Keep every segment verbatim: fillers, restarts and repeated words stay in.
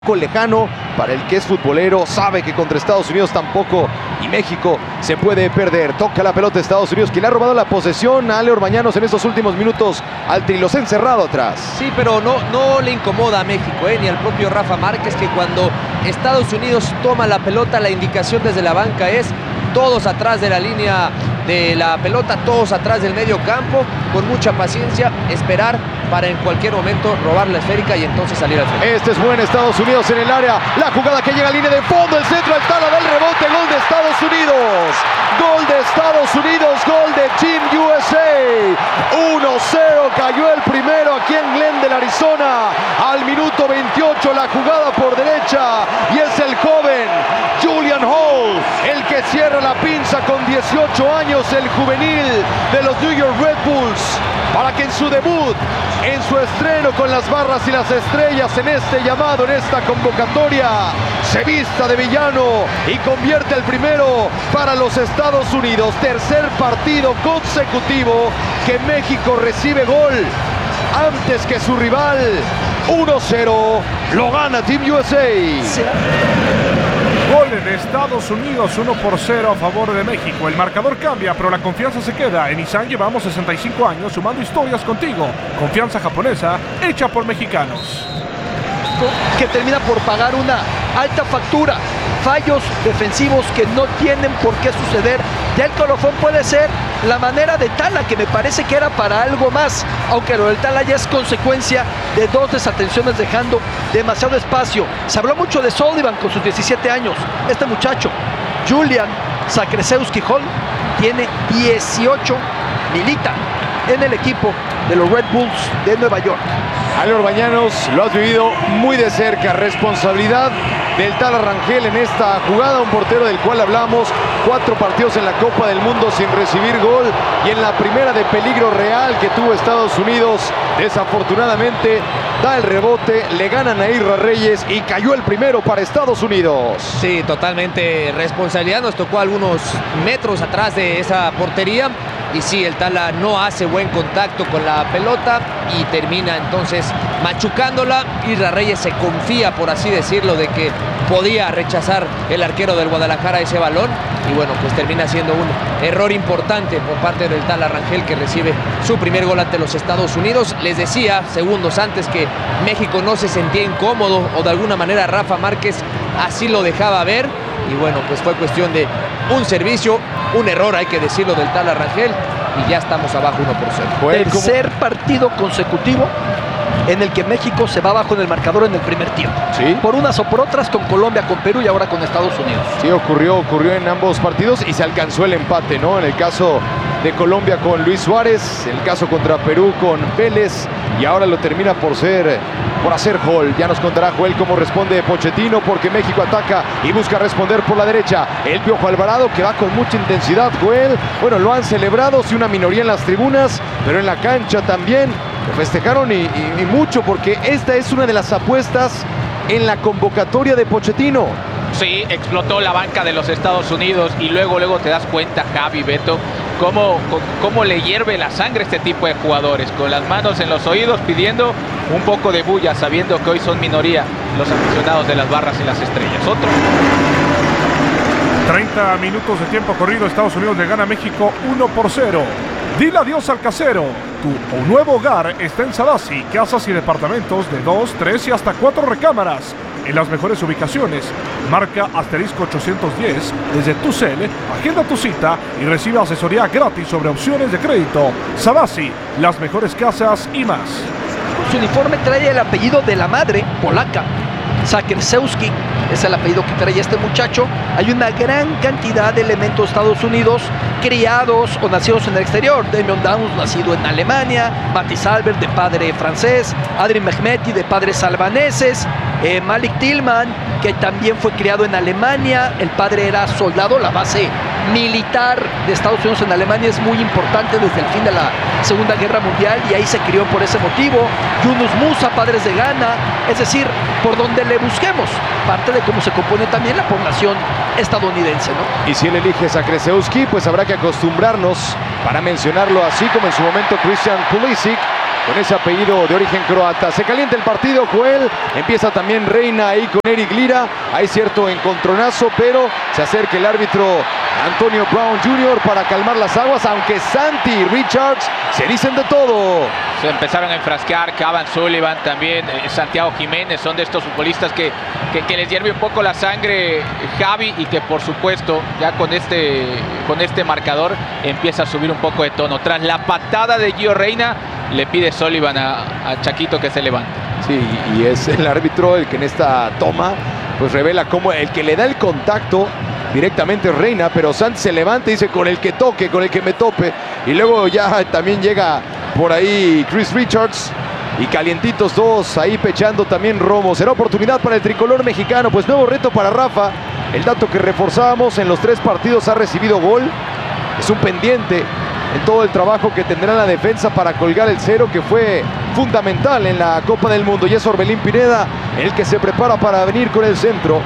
lejano para el que es futbolero, sabe que contra Estados Unidos tampoco y México se puede perder. Toca la pelota Estados Unidos, quien le ha robado la posesión a Ale Orbañanos en estos últimos minutos al Tri, los ha encerrado atrás. Sí, pero no, no le incomoda a México, eh, ni al propio Rafa Márquez, que cuando Estados Unidos toma la pelota, la indicación desde la banca es todos atrás de la línea de la pelota, todos atrás del medio campo, con mucha paciencia, esperar para en cualquier momento robar la esférica y entonces salir al frente. Este es buen Estados Unidos en el área, la jugada que llega a línea de fondo, el centro, el tala del rebote, gol de Estados Unidos, gol de Estados Unidos, gol de Team U S A, uno cero, cayó el primero aquí en Glendale, Arizona, al minuto veintiocho, la jugada por derecha, y es el joven Julian Hall, el que cierra la pinza con dieciocho años, el juvenil de los New York Red Bulls, para que en su debut, en su estreno con las barras y las estrellas en este llamado, en esta convocatoria, se vista de villano y convierte el primero para los Estados Unidos. Tercer partido consecutivo que México recibe gol antes que su rival. uno cero, lo gana Team U S A. Gol de Estados Unidos, uno por cero a favor de México. El marcador cambia, pero la confianza se queda. En Nissan llevamos sesenta y cinco años sumando historias contigo. Confianza japonesa hecha por mexicanos. Que termina por pagar una alta factura. Fallos defensivos que no tienen por qué suceder. Ya el colofón puede ser la manera de Tala, que me parece que era para algo más, aunque lo del Tala ya es consecuencia de dos desatenciones dejando demasiado espacio. Se habló mucho de Sullivan con sus diecisiete años. Este muchacho, Julian Zakrzewski Hall, tiene dieciocho, milita en el equipo de los Red Bulls de Nueva York. Ale Orbañanos, lo has vivido muy de cerca, responsabilidad del Tala Rangel en esta jugada, un portero del cual hablamos, cuatro partidos en la Copa del Mundo sin recibir gol, y en la primera de peligro real que tuvo Estados Unidos, desafortunadamente da el rebote, le ganan a Isra Reyes y cayó el primero para Estados Unidos. Sí, totalmente responsabilidad, nos tocó algunos metros atrás de esa portería. Y sí, el Tala no hace buen contacto con la pelota y termina entonces machucándola. Isra Reyes se confía, por así decirlo, de que podía rechazar el arquero del Guadalajara ese balón. Y bueno, pues termina siendo un error importante por parte del Tala Rangel, que recibe su primer gol ante los Estados Unidos. Les decía segundos antes que México no se sentía incómodo, o de alguna manera Rafa Márquez así lo dejaba ver. Y bueno, pues fue cuestión de un servicio, un error, hay que decirlo, del Tala Rangel, y ya estamos abajo uno por cero. Tercer partido consecutivo en el que México se va abajo en el marcador en el primer tiempo. ¿Sí? Por unas o por otras, con Colombia, con Perú y ahora con Estados Unidos. Sí, ocurrió, ocurrió en ambos partidos y se alcanzó el empate, ¿no? En el caso de Colombia con Luis Suárez, en el caso contra Perú con Vélez, y ahora lo termina por ser, por hacer Hall. Ya nos contará Joel cómo responde Pochettino, porque México ataca y busca responder por la derecha. El Piojo Alvarado, que va con mucha intensidad, Joel. Bueno, lo han celebrado, sí, una minoría en las tribunas, pero en la cancha también lo festejaron y, y, y mucho, porque esta es una de las apuestas en la convocatoria de Pochettino. Sí, explotó la banca de los Estados Unidos y luego, luego te das cuenta, Javi, Beto, cómo, cómo le hierve la sangre a este tipo de jugadores, con las manos en los oídos pidiendo un poco de bulla, sabiendo que hoy son minoría los aficionados de las barras y las estrellas. Otro. treinta minutos de tiempo corrido, Estados Unidos le gana a México uno por cero. Dile adiós al casero. Tu nuevo hogar está en Sadasi, casas y departamentos de dos, tres y hasta cuatro recámaras. En las mejores ubicaciones. Marca asterisco ochocientos diez desde tu cel, agenda tu cita y recibe asesoría gratis sobre opciones de crédito. Sadasi, las mejores casas y más. Su uniforme trae el apellido de la madre polaca, Zakrzewski, es el apellido que trae este muchacho. Hay una gran cantidad de elementos de Estados Unidos criados o nacidos en el exterior. Damian Downs, nacido en Alemania, Matis Albert, de padre francés, Adrien Mehmeti, de padres albaneses, eh, Malik Tillman, que también fue criado en Alemania, el padre era soldado. La base militar de Estados Unidos en Alemania es muy importante desde el fin de la Segunda Guerra Mundial, y ahí se crió por ese motivo. Yunus Musa, padres de Ghana, es decir, por donde le busquemos, parte de cómo se compone también la población estadounidense, ¿no? Y si él elige Zakrzewski, pues habrá que acostumbrarnos, para mencionarlo así, como en su momento Christian Pulisic, con ese apellido de origen croata. Se calienta el partido, Joel. Empieza también Reina ahí con Eric Lira. Hay cierto encontronazo, pero se acerca el árbitro Antonio Brown junior para calmar las aguas, aunque Santi y Richards se dicen de todo. Se empezaron a enfrascar, Cavan Sullivan también, eh, Santiago Jiménez, son de estos futbolistas que, que, que les hierve un poco la sangre Javi, y que por supuesto ya con este, con este marcador empieza a subir un poco de tono. Tras la patada de Gio Reina, le pide Sullivan a, a Chaquito que se levante. Sí, y es el árbitro el que en esta toma pues revela cómo el que le da el contacto directamente es Reina, pero Santi se levanta y dice con el que toque, con el que me tope, y luego ya también llega por ahí Chris Richards y calientitos dos ahí pechando también Romo. Será oportunidad para el tricolor mexicano, pues nuevo reto para Rafa. El dato que reforzábamos, en los tres partidos ha recibido gol, es un pendiente en todo el trabajo que tendrá la defensa para colgar el cero, que fue fundamental en la Copa del Mundo. Y es Orbelín Pineda el que se prepara para venir con el centro.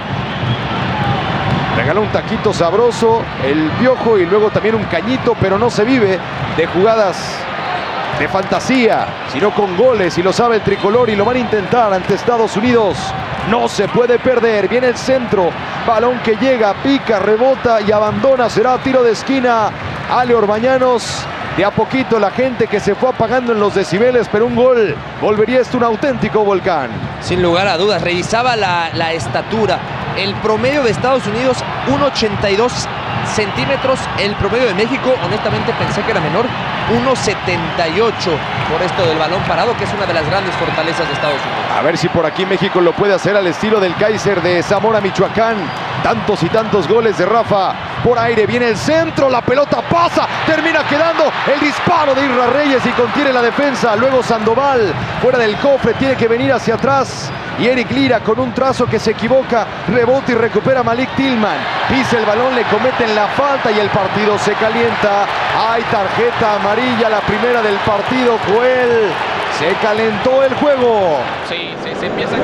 Regaló un taquito sabroso el Piojo y luego también un cañito, pero no se vive de jugadas de fantasía, sino con goles, y lo sabe el tricolor y lo van a intentar ante Estados Unidos. No se puede perder. Viene el centro, balón que llega, pica, rebota y abandona. Será tiro de esquina. Ale Orbañanos. De a poquito la gente que se fue apagando en los decibeles, pero un gol volvería esto un auténtico volcán. Sin lugar a dudas, revisaba la, la estatura. El promedio de Estados Unidos, uno ochenta y dos centímetros. El promedio de México, honestamente pensé que era menor, uno setenta y ocho, por esto del balón parado, que es una de las grandes fortalezas de Estados Unidos. A ver si por aquí México lo puede hacer al estilo del Kaiser de Zamora, Michoacán. Tantos y tantos goles de Rafa. Por aire viene el centro, la pelota pasa, termina quedando el disparo de Isra Reyes y contiene la defensa. Luego Sandoval, fuera del cofre, tiene que venir hacia atrás. Y Eric Lira con un trazo que se equivoca, rebota y recupera Malik Tillman. Pisa el balón, le cometen la falta y el partido se calienta. Hay tarjeta amarilla, la primera del partido, Joel. Se calentó el juego. Sí, se, se empieza.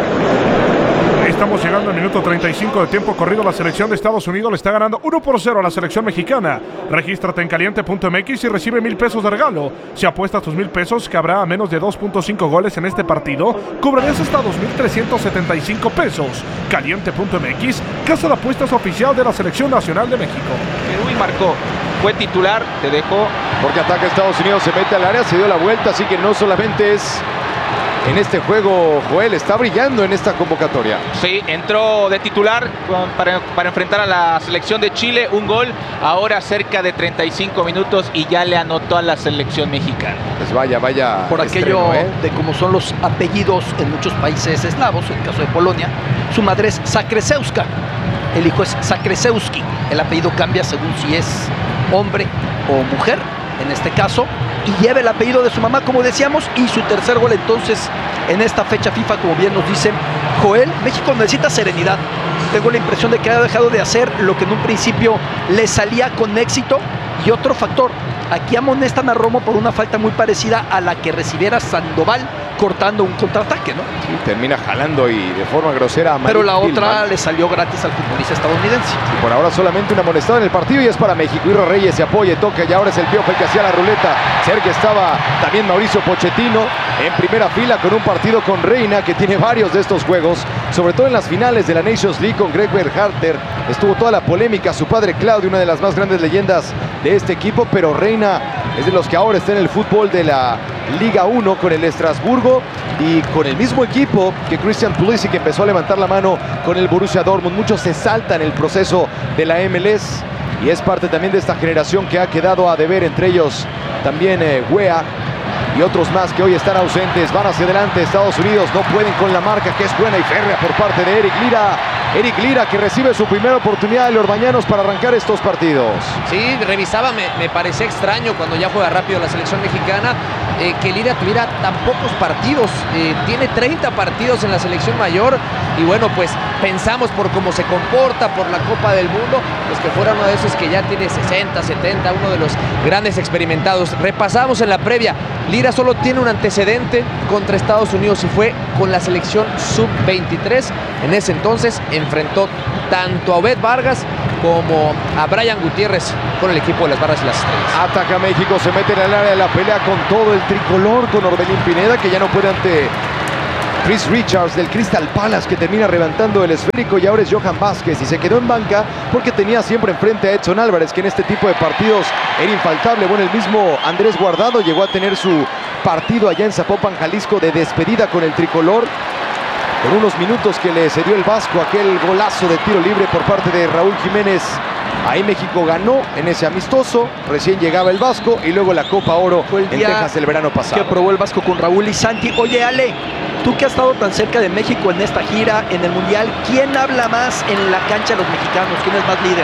Estamos llegando al minuto treinta y cinco de tiempo corrido. La selección de Estados Unidos le está ganando uno por cero a la selección mexicana. Regístrate en caliente punto m x y recibe mil pesos de regalo. Si apuestas tus mil pesos, que habrá menos de dos punto cinco goles en este partido, cobrarás hasta dos mil trescientos setenta y cinco pesos. caliente punto m x, casa de apuestas oficial de la Selección Nacional de México. Perú y marcó. Fue titular, te dejó. Porque ataca Estados Unidos, se mete al área, se dio la vuelta, así que no solamente es en este juego, Joel está brillando en esta convocatoria. Sí, entró de titular para, para enfrentar a la selección de Chile, un gol, ahora cerca de treinta y cinco minutos y ya le anotó a la selección mexicana. Pues vaya, vaya. Por aquello estreno, ¿eh? de cómo son los apellidos en muchos países eslavos, en el caso de Polonia, su madre es Zakrzewska, el hijo es Zakrzewski, el apellido cambia según si es hombre o mujer, en este caso, y lleva el apellido de su mamá, como decíamos, y su tercer gol entonces en esta fecha FIFA, como bien nos dicen. Joel, México necesita serenidad. Tengo la impresión de que ha dejado de hacer lo que en un principio le salía con éxito. Y otro factor, aquí amonestan a Romo por una falta muy parecida a la que recibiera Sandoval cortando un contraataque, ¿no? Sí, termina jalando y de forma grosera a Malik Pero la otra Tillman. le salió gratis al futbolista estadounidense. Y por ahora solamente una amonestada en el partido y es para México. Isra Reyes se apoya, toca y ahora es el Piojo el que hacía la ruleta. Cerca estaba también Mauricio Pochettino en primera fila con un partido con Reina, que tiene varios de estos juegos, sobre todo en las finales de la Nations League con Greg Berhalter. Estuvo toda la polémica, su padre Claudio, una de las más grandes leyendas de este equipo, pero Reina es de los que ahora está en el fútbol de la Liga uno con el Estrasburgo y con el mismo equipo que Christian Pulisic, que empezó a levantar la mano con el Borussia Dortmund. Muchos se saltan el proceso de la M L S y es parte también de esta generación que ha quedado a deber, entre ellos también eh, Wea y otros más que hoy están ausentes. Van hacia adelante Estados Unidos, no pueden con la marca que es buena y férrea por parte de Eric Lira. Eric Lira, que recibe su primera oportunidad de los Orbañanos para arrancar estos partidos. Sí, revisaba, me, me parecía extraño cuando ya juega rápido la selección mexicana, eh, que Lira tuviera tan pocos partidos. Eh, tiene treinta partidos en la selección mayor y bueno, pues pensamos por cómo se comporta, por la Copa del Mundo, pues que fuera uno de esos que ya tiene sesenta, setenta, uno de los grandes experimentados. Repasamos en la previa, Lira solo tiene un antecedente contra Estados Unidos y fue con la selección sub veintitrés. En ese entonces enfrentó tanto a Obed Vargas como a Brian Gutiérrez con el equipo de las Barras y las Estrellas. Ataca México, se mete en el área de la pelea con todo el tricolor, con Orbelín Pineda, que ya no puede ante Chris Richards del Crystal Palace, que termina levantando el esférico, y ahora es Johan Vázquez, y se quedó en banca porque tenía siempre enfrente a Edson Álvarez, que en este tipo de partidos era infaltable. Bueno, el mismo Andrés Guardado llegó a tener su partido allá en Zapopan, Jalisco, de despedida con el tricolor, por unos minutos que le cedió el Vasco aquel golazo de tiro libre por parte de Raúl Jiménez. Ahí México ganó en ese amistoso, recién llegaba el Vasco, y luego la Copa Oro Fue el en día Texas el verano pasado. que probó el Vasco con Raúl y Santi. Oye, Ale, tú que has estado tan cerca de México en esta gira, en el Mundial, ¿quién habla más en la cancha de los mexicanos? ¿Quién es más líder?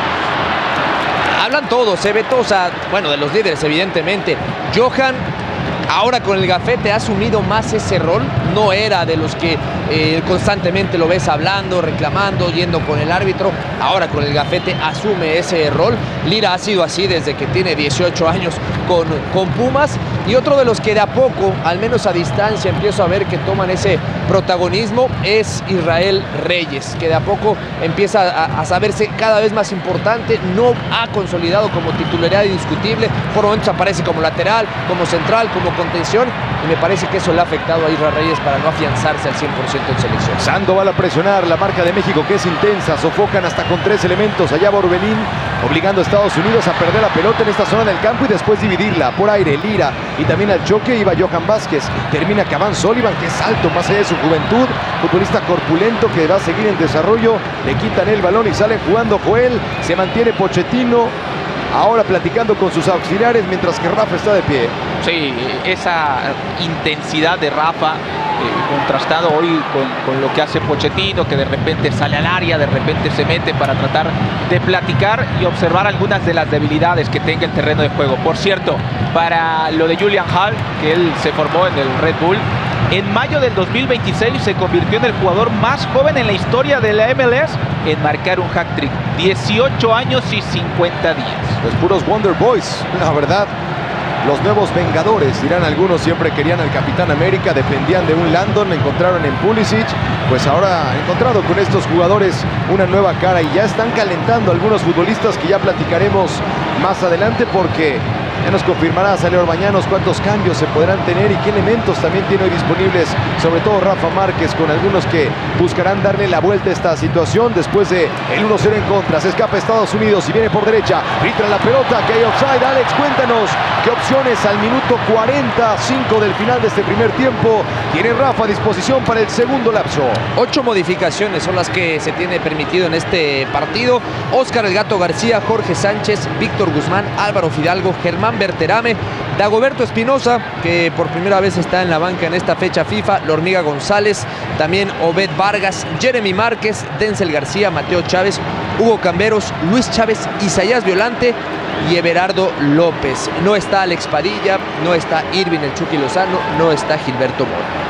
Hablan todos, ¿eh, Beto? O sea, bueno, de los líderes, evidentemente. Johan, ahora con el gafete, ha asumido más ese rol. No era de los que eh, constantemente lo ves hablando, reclamando, yendo con el árbitro. Ahora con el gafete asume ese rol. Lira ha sido así desde que tiene dieciocho años con, con Pumas. Y otro de los que de a poco, al menos a distancia, empiezo a ver que toman ese protagonismo es Israel Reyes, que de a poco empieza a, a saberse cada vez más importante. No ha consolidado como titularidad indiscutible. Por momentos aparece como lateral, como central, como contención, y me parece que eso le ha afectado a Israel Reyes para no afianzarse al cien por ciento en selección. Sandoval a presionar, la marca de México que es intensa, sofocan hasta con tres elementos. Allá va Orbelín, obligando a Estados Unidos a perder la pelota en esta zona del campo y después dividirla por aire. Lira, y también al choque iba Johan Vázquez. Termina Caván Sullivan, que es alto más allá de su juventud, futbolista corpulento que va a seguir en desarrollo. Le quitan el balón y sale jugando Joel. Se mantiene Pochettino, ahora platicando con sus auxiliares, mientras que Rafa está de pie. Sí, esa intensidad de Rafa, eh, contrastado hoy con, con lo que hace Pochettino, que de repente sale al área, de repente se mete para tratar de platicar y observar algunas de las debilidades que tenga el terreno de juego. Por cierto, para lo de Julian Hall, que él se formó en el Red Bull, en mayo del dos mil veintiséis se convirtió en el jugador más joven en la historia de la M L S en marcar un hat-trick. dieciocho años y cincuenta días. Los puros Wonder Boys, la verdad. Los nuevos Vengadores, dirán algunos, siempre querían al Capitán América, dependían de un Landon, encontraron en Pulisic, pues ahora han encontrado con estos jugadores una nueva cara y ya están calentando algunos futbolistas que ya platicaremos más adelante, porque ya nos confirmará Sale Orbañanos cuántos cambios se podrán tener y qué elementos también tiene hoy disponibles, sobre todo Rafa Márquez, con algunos que buscarán darle la vuelta a esta situación después de el uno cero en contra. Se escapa Estados Unidos y viene por derecha, filtra la pelota, que hay offside. Alex, cuéntanos qué opciones al minuto cuarenta y cinco del final de este primer tiempo tiene Rafa a disposición para el segundo lapso. Ocho modificaciones son las que se tiene permitido en este partido. Óscar El Gato García, Jorge Sánchez, Víctor Guzmán, Álvaro Fidalgo, Germán Berterame, Dagoberto Espinosa, que por primera vez está en la banca en esta fecha FIFA, La Hormiga González, también Obed Vargas, Jeremy Márquez, Denzel García, Mateo Chávez, Hugo Camberos, Luis Chávez, Isaías Violante y Everardo López. No está Alex Padilla, no está Irving El Chucky Lozano, no está Gilberto Mora.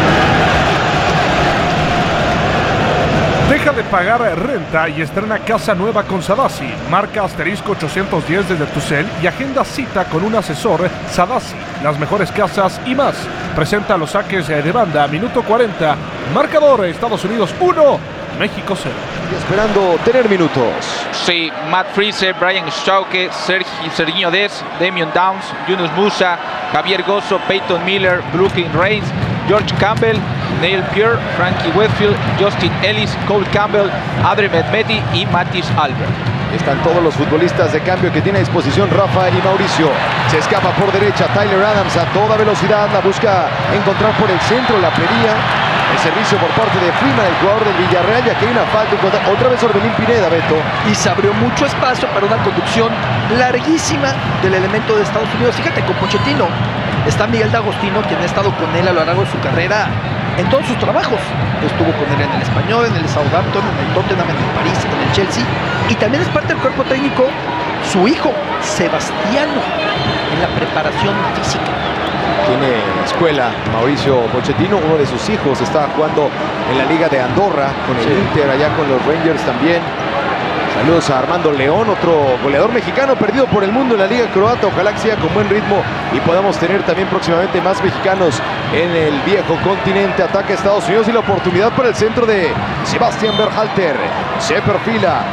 Deja de pagar renta y estrena casa nueva con Sadasi. Marca asterisco ochocientos diez desde tu cel y agenda cita con un asesor. Sadasi, las mejores casas y más. Presenta los saques de banda, minuto cuarenta. Marcador, Estados Unidos uno, México cero. Y esperando tener minutos. Sí, Matt Freezer, Brian Schauke, Sergi, Serginho Dez, Damian Downs, Yunus Musa, Javier Gozo, Peyton Miller, Brooklyn Reigns, George Campbell, Neil Pierre, Frankie Whitfield, Justin Ellis, Cole Campbell, Adre Medmeti y Matis Albert. Están todos los futbolistas de cambio que tiene a disposición Rafa y Mauricio. Se escapa por derecha Tyler Adams a toda velocidad, la busca encontrar por el centro, la pedía. El servicio por parte de Freeman, el jugador del Villarreal, ya que hay una falta. Otra vez Orbelín Pineda, Beto. Y se abrió mucho espacio para una conducción larguísima del elemento de Estados Unidos. Fíjate, con Pochettino está Miguel D'Agostino, quien ha estado con él a lo largo de su carrera en todos sus trabajos. Estuvo con él en el Español, en el Southampton, en el Tottenham, en el París, en el Chelsea. Y también es parte del cuerpo técnico su hijo, Sebastiano, en la preparación física. Tiene escuela Mauricio Pochettino, uno de sus hijos está jugando en la Liga de Andorra con el Sí. Inter, allá con los Rangers también. Saludos a Armando León, otro goleador mexicano perdido por el mundo en la Liga Croata. Ojalá que siga con buen ritmo y podamos tener también próximamente más mexicanos en el viejo continente. Ataca a Estados Unidos y la oportunidad para el centro de Sebastián Berhalter. Se perfila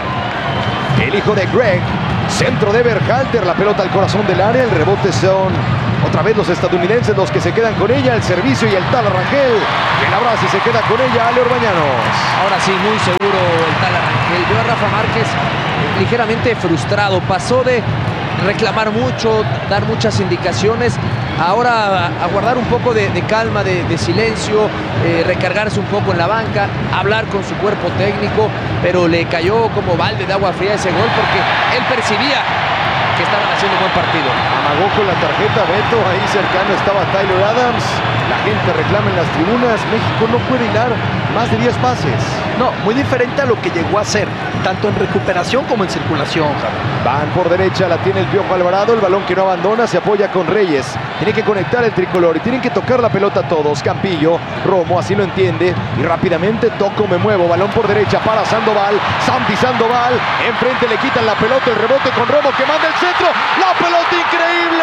el hijo de Greg. Centro de Berhalter, la pelota al corazón del área. El rebote son otra vez los estadounidenses los que se quedan con ella. El servicio y el Tala Rangel. El abrazo y se queda con ella Ale Orbañanos. Ahora sí, muy seguro el Tala Rangel. Veo a Rafa Márquez ligeramente frustrado. Pasó de reclamar mucho, dar muchas indicaciones, ahora a, a guardar un poco de, de calma, de, de silencio, eh, recargarse un poco en la banca, hablar con su cuerpo técnico, pero le cayó como balde de agua fría ese gol porque él percibía que estaban haciendo un buen partido. Amagó con la tarjeta Beto, ahí cercano estaba Tyler Adams. La gente reclama en las tribunas. México no puede hilar más de diez pases. No, muy diferente a lo que llegó a ser, tanto en recuperación como en circulación. Van por derecha, la tiene el Piojo Alvarado, el balón que no abandona, se apoya con Reyes. Tiene que conectar el tricolor y tienen que tocar la pelota todos. Campillo, Romo, así lo entiende. Y rápidamente toco, me muevo. Balón por derecha para Sandoval. Santi Sandoval. Enfrente le quitan la pelota, el rebote con Romo que manda el centro. ¡La pelota increíble!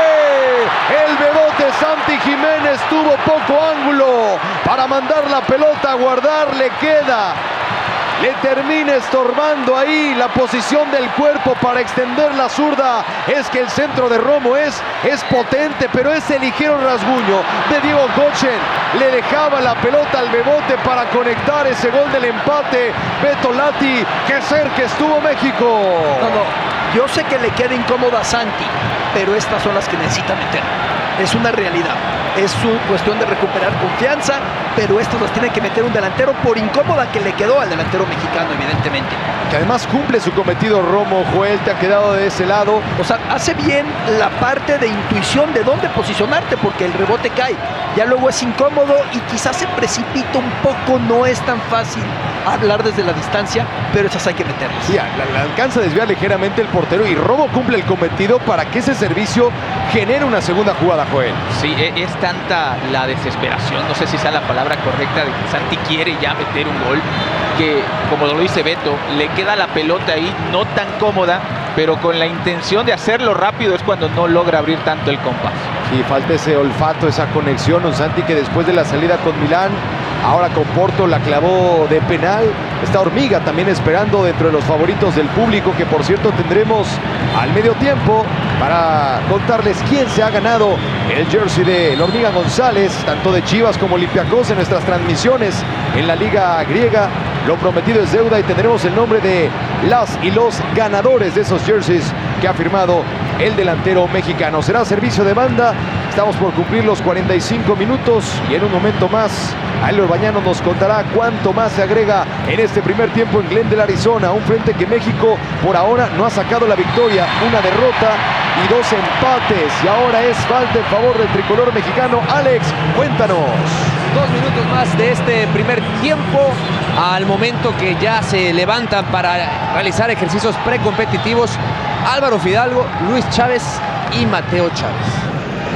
El bebote Santi Jiménez tuvo poco ángulo para mandar la pelota a guardar. Le queda. Le termina estorbando ahí la posición del cuerpo para extender la zurda. Es que el centro de Romo es, es potente, pero ese ligero rasguño de Diego Kochen le dejaba la pelota al bebote para conectar ese gol del empate. Beto Lati, qué cerca estuvo México. No, no, yo sé que le queda incómoda a Santi, pero estas son las que necesita meter. Es una realidad. Es su cuestión de recuperar confianza, pero estas las tiene que meter un delantero por incómoda que le quedó al delantero mexicano, evidentemente. Que además cumple su cometido Romo. Joel, te ha quedado de ese lado. O sea, hace bien la parte de intuición de dónde posicionarte, porque el rebote cae. Ya luego es incómodo y quizás se precipita un poco, no es tan fácil hablar desde la distancia, pero esas hay que meterlas. Sí, la, la alcanza a desviar ligeramente el portero y Romo cumple el cometido para que ese servicio genere una segunda jugada, Joel. Sí, es tanta la desesperación, no sé si sea la palabra correcta, de que Santi quiere ya meter un gol, que como lo dice Beto, le queda la pelota ahí no tan cómoda, pero con la intención de hacerlo rápido es cuando no logra abrir tanto el compás. Y falta ese olfato, esa conexión. Un Santi que después de la salida con Milán, ahora con Porto la clavó de penal. Está Hormiga también esperando dentro de los favoritos del público, que por cierto tendremos al medio tiempo para contarles quién se ha ganado el jersey de Hormiga González, tanto de Chivas como Olympiacos, en nuestras transmisiones en la Liga Griega. Lo prometido es deuda y tendremos el nombre de las y los ganadores de esos jerseys que ha firmado el delantero mexicano. Será servicio de banda. Estamos por cumplir los cuarenta y cinco minutos y en un momento más Ale Orbañanos nos contará cuánto más se agrega en este primer tiempo en Glendale, Arizona. Un frente que México por ahora no ha sacado la victoria, una derrota y dos empates. Y ahora es falta en favor del tricolor mexicano. Alex, cuéntanos. Dos minutos más de este primer tiempo, al momento que ya se levantan para realizar ejercicios precompetitivos Álvaro Fidalgo, Luis Chávez y Mateo Chávez.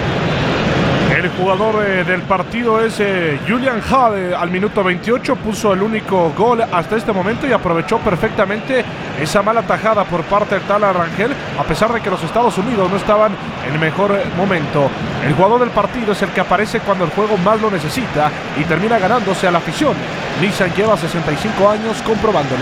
El jugador eh, del partido es eh, Julian Jade. Al minuto veintiocho puso el único gol hasta este momento y aprovechó perfectamente esa mala tajada por parte del Tala Rangel, a pesar de que los Estados Unidos no estaban en el mejor eh, momento. El jugador del partido es el que aparece cuando el juego más lo necesita y termina ganándose a la afición. Nissan lleva sesenta y cinco años comprobándolo.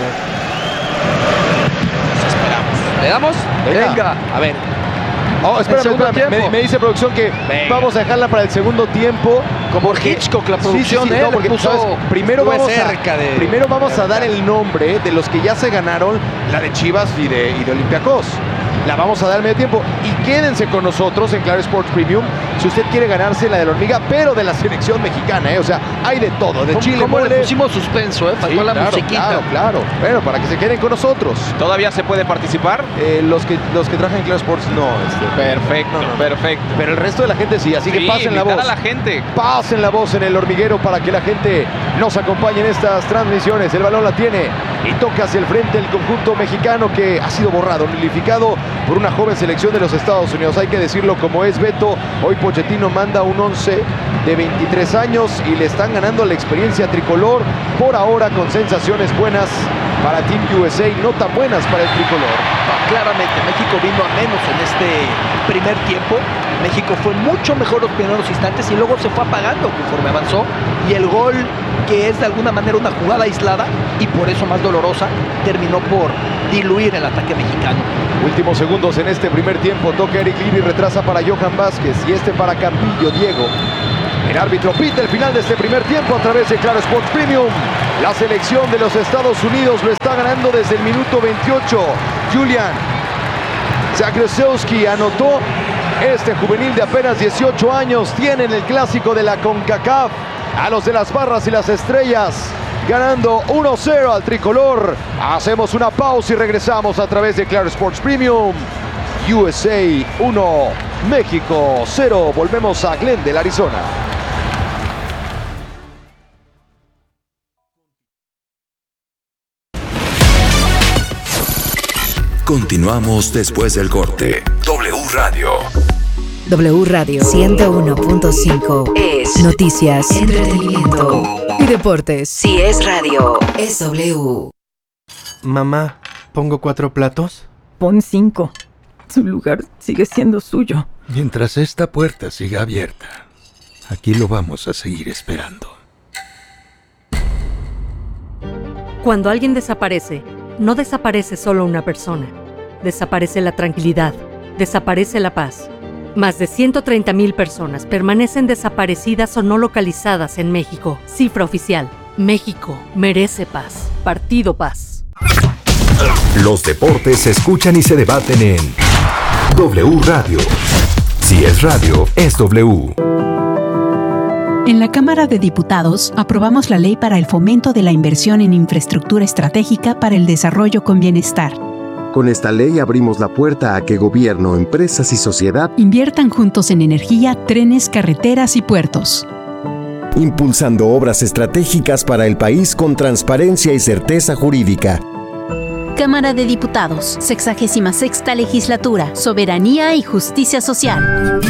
Nos esperamos. ¿Le damos? Venga. Venga. A ver. Oh, espérame, segundo espérame. Me, tiempo. me dice producción que Venga. vamos a dejarla para el segundo tiempo. Como Hitchcock, la producción, sí, sí, sí, ¿eh? no, Le porque, puso- ¿sabes? Primero estuve vamos, cerca a, de- primero vamos de a dar el nombre de los que ya se ganaron la de Chivas y de, y de Olympiacos. La vamos a dar al medio tiempo. Y quédense con nosotros en Claro Sports Premium si usted quiere ganarse la de la hormiga, pero de la selección mexicana, ¿eh? O sea, hay de todo. De ¿Cómo, Chile, cómo mole. le pusimos suspenso, eh? Faltó Sí, la claro, musiquita. Claro, claro. Bueno, para que se queden con nosotros. ¿Todavía se puede participar? Eh, los, que, los que trabajan en Claro Sports, no. Este, Perfecto, no, no, no. perfecto. Pero el resto de la gente sí, así que Sí, pasen la invitar voz. a la gente. Pasen la voz en el hormiguero para que la gente nos acompañe en estas transmisiones. El balón la tiene y toca hacia el frente el conjunto mexicano, que ha sido borrado, nullificado por una joven selección de los Estados Unidos. Hay que decirlo como es, Beto. Hoy Pochettino manda un once de veintitrés años y le están ganando la experiencia tricolor, por ahora con sensaciones buenas para Team U S A, no tan buenas para el tricolor. No, claramente, México vino a menos en este primer tiempo. México fue mucho mejor los primeros instantes y luego se fue apagando conforme avanzó. Y el gol, que es de alguna manera una jugada aislada y por eso más dolorosa, terminó por diluir el ataque mexicano. Últimos segundos en este primer tiempo. Toca Eric Liri, retrasa para Johan Vázquez y este para Campillo Diego. El árbitro pita el final de este primer tiempo a través de Claro Sports Premium. La selección de los Estados Unidos lo está ganando desde el minuto veintiocho. Julian Zagrosewski anotó. Este juvenil de apenas dieciocho años tiene en el clásico de la CONCACAF a los de las barras y las estrellas, ganando uno cero al tricolor. Hacemos una pausa y regresamos a través de Claro Sports Premium. U S A uno, México cero. Volvemos a Glendale, Arizona. Continuamos después del corte. W Radio. W Radio ciento uno punto cinco es noticias, entretenimiento y deportes. Si es radio, es W. Mamá, ¿pongo cuatro platos? Pon cinco. Su lugar sigue siendo suyo. Mientras esta puerta siga abierta, aquí lo vamos a seguir esperando. Cuando alguien desaparece, no desaparece solo una persona. Desaparece la tranquilidad. Desaparece la paz. Más de ciento treinta mil personas permanecen desaparecidas o no localizadas en México. Cifra oficial. México merece paz. Partido Paz. Los deportes se escuchan y se debaten en W Radio. Si es radio, es W. En la Cámara de Diputados aprobamos la ley para el fomento de la inversión en infraestructura estratégica para el desarrollo con bienestar. Con esta ley abrimos la puerta a que gobierno, empresas y sociedad inviertan juntos en energía, trenes, carreteras y puertos. Impulsando obras estratégicas para el país con transparencia y certeza jurídica. Cámara de Diputados, sexagésima sexta legislatura, soberanía y justicia social.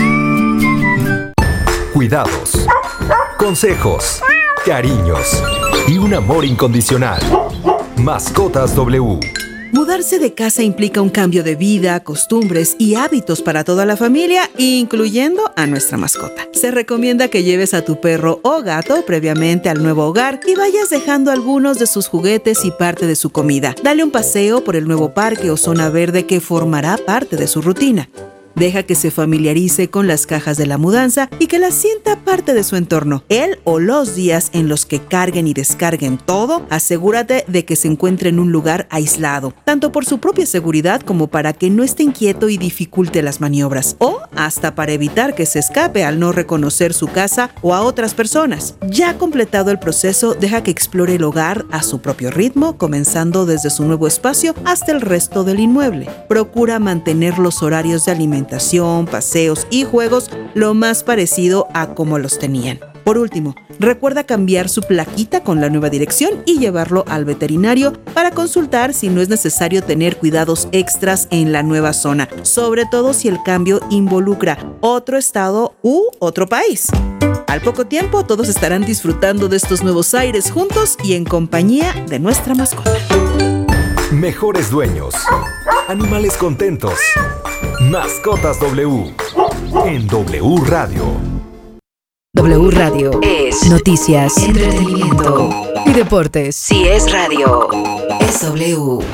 Cuidados, consejos, cariños y un amor incondicional. Mascotas W. Mudarse de casa implica un cambio de vida, costumbres y hábitos para toda la familia, incluyendo a nuestra mascota. Se recomienda que lleves a tu perro o gato previamente al nuevo hogar y vayas dejando algunos de sus juguetes y parte de su comida. Dale un paseo por el nuevo parque o zona verde que formará parte de su rutina. Deja que se familiarice con las cajas de la mudanza y que las sienta parte de su entorno. Él o los días en los que carguen y descarguen todo, asegúrate de que se encuentre en un lugar aislado, tanto por su propia seguridad como para que no esté inquieto y dificulte las maniobras, o hasta para evitar que se escape al no reconocer su casa o a otras personas. Ya completado el proceso, deja que explore el hogar a su propio ritmo, comenzando desde su nuevo espacio hasta el resto del inmueble. Procura mantener los horarios de alimentación, paseos y juegos lo más parecido a como los tenían. Por último, recuerda cambiar su plaquita con la nueva dirección y llevarlo al veterinario para consultar si no es necesario tener cuidados extras en la nueva zona, sobre todo si el cambio involucra otro estado u otro país. Al poco tiempo, todos estarán disfrutando de estos nuevos aires juntos y en compañía de nuestra mascota. Mejores dueños. Animales contentos. Mascotas W. En W Radio. W Radio es noticias, entretenimiento y deportes. Si es radio, es W.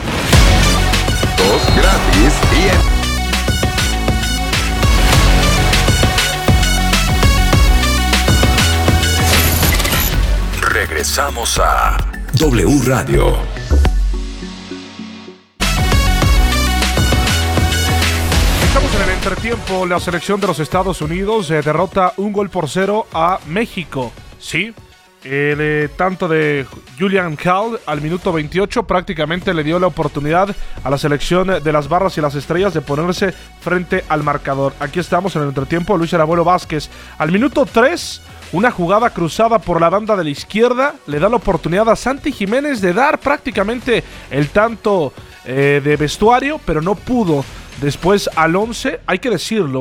Dos gratis y en... Regresamos a W Radio. Estamos en el entretiempo. La selección de los Estados Unidos eh, derrota un gol por cero a México. Sí, el eh, tanto de Julian Hall al minuto veintiocho prácticamente le dio la oportunidad a la selección de las barras y las estrellas de ponerse frente al marcador. Aquí estamos en el entretiempo. Luis el Abuelo Vázquez al minuto tres. Una jugada cruzada por la banda de la izquierda le da la oportunidad a Santi Jiménez de dar prácticamente el tanto eh, de vestuario, pero no pudo. Después al once, hay que decirlo,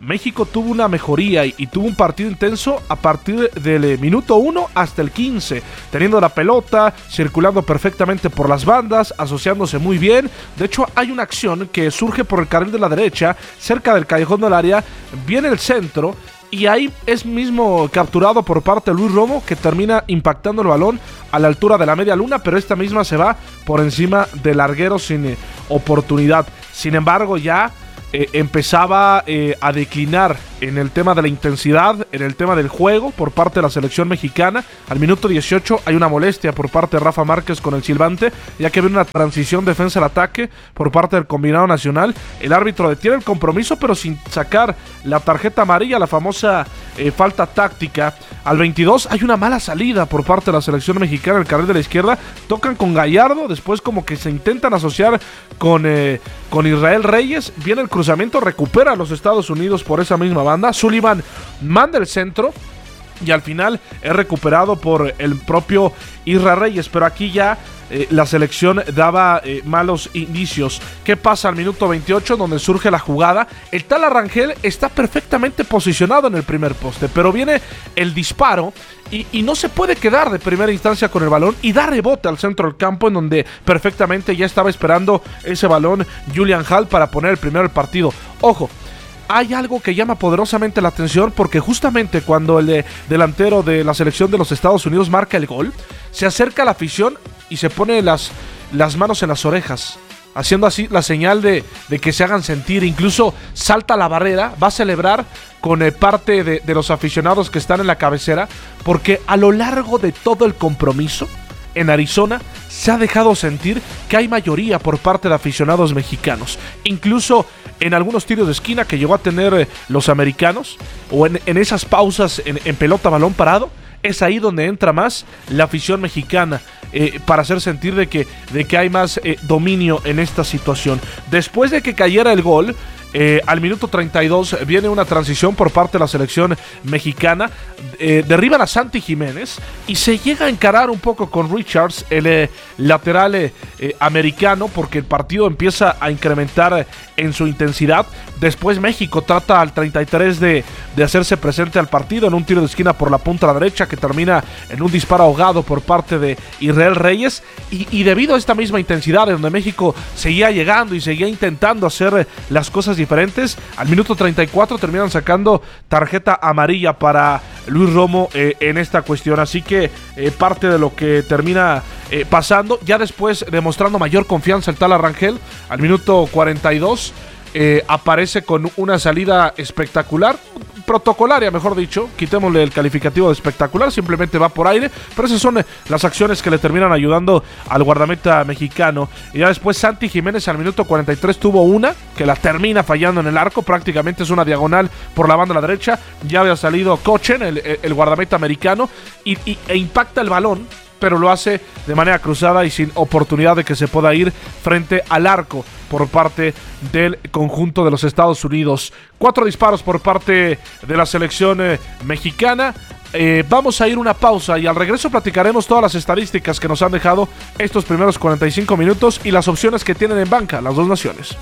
México tuvo una mejoría y, y tuvo un partido intenso a partir del eh, minuto uno hasta el quince, teniendo la pelota, circulando perfectamente por las bandas, asociándose muy bien. De hecho, hay una acción que surge por el carril de la derecha, cerca del callejón del área, viene el centro, y ahí es mismo capturado por parte de Luis Romo, que termina impactando el balón a la altura de la media luna, pero esta misma se va por encima del larguero sin eh, oportunidad. Sin embargo, ya eh, empezaba eh, a declinar en el tema de la intensidad, en el tema del juego por parte de la selección mexicana. Al minuto dieciocho hay una molestia por parte de Rafa Márquez con el silbante, ya que viene una transición defensa al ataque por parte del combinado nacional. El árbitro detiene el compromiso, pero sin sacar la tarjeta amarilla, la famosa eh, falta táctica. Al veintidós hay una mala salida por parte de la selección mexicana, el carril de la izquierda, tocan con Gallardo, después como que se intentan asociar con, eh, con Israel Reyes, viene el cruzamiento, recupera a los Estados Unidos por esa misma banda. Sullivan manda el centro y al final es recuperado por el propio Israel Reyes, pero aquí ya eh, la selección daba eh, malos indicios. ¿Qué pasa al minuto veintiocho, donde surge la jugada? El Tala Rangel está perfectamente posicionado en el primer poste, pero viene el disparo y, y no se puede quedar de primera instancia con el balón y da rebote al centro del campo, en donde perfectamente ya estaba esperando ese balón Julian Hall para poner el primero del partido. Ojo, hay algo que llama poderosamente la atención, porque justamente cuando el de, delantero de la selección de los Estados Unidos marca el gol, se acerca a la afición y se pone las, las manos en las orejas, haciendo así la señal de, de que se hagan sentir. Incluso salta la barrera, va a celebrar con eh, parte de, de los aficionados que están en la cabecera, porque a lo largo de todo el compromiso en Arizona se ha dejado sentir que hay mayoría por parte de aficionados mexicanos. Incluso en algunos tiros de esquina que llegó a tener eh, los americanos, o en, en esas pausas en, en pelota balón parado, es ahí donde entra más la afición mexicana, eh, para hacer sentir de que, de que hay más eh, dominio en esta situación. Después de que cayera el gol, Eh, al minuto treinta y dos viene una transición por parte de la selección mexicana, eh, derriban a Santi Jiménez y se llega a encarar un poco con Richards, el eh, lateral eh, eh, americano, porque el partido empieza a incrementar eh, en su intensidad. Después México trata al treinta y tres de, de hacerse presente al partido en un tiro de esquina por la punta a la derecha, que termina en un disparo ahogado por parte de Israel Reyes, y, y debido a esta misma intensidad en donde México seguía llegando y seguía intentando hacer eh, las cosas diferentes, al minuto treinta y cuatro terminan sacando tarjeta amarilla para Luis Romo eh, en esta cuestión. Así que eh, parte de lo que termina eh, pasando, ya después demostrando mayor confianza el Tala Rangel, al minuto cuarenta y dos eh, aparece con una salida espectacular, protocolaria mejor dicho, quitémosle el calificativo de espectacular, simplemente va por aire, pero esas son eh, las acciones que le terminan ayudando al guardameta mexicano. Y ya después Santi Jiménez al minuto cuarenta y tres tuvo una que la termina fallando en el arco, prácticamente es una diagonal por la banda a la derecha, ya había salido Cochen, el, el guardameta americano, y, y, e impacta el balón, pero lo hace de manera cruzada y sin oportunidad de que se pueda ir frente al arco por parte del conjunto de los Estados Unidos. Cuatro disparos por parte de la selección eh, mexicana. Eh, vamos a ir una pausa y al regreso platicaremos todas las estadísticas que nos han dejado estos primeros cuarenta y cinco minutos y las opciones que tienen en banca las dos naciones.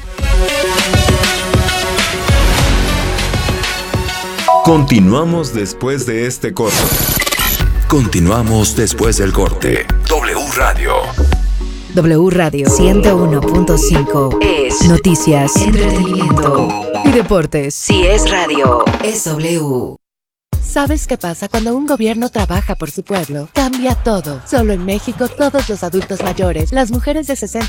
Continuamos después de este corte. Continuamos después del corte. W Radio. W Radio ciento uno punto cinco es noticias, entretenimiento y deportes. Si es radio, es W. ¿Sabes qué pasa cuando un gobierno trabaja por su pueblo? Cambia todo. Solo en México, todos los adultos mayores, las mujeres de sesenta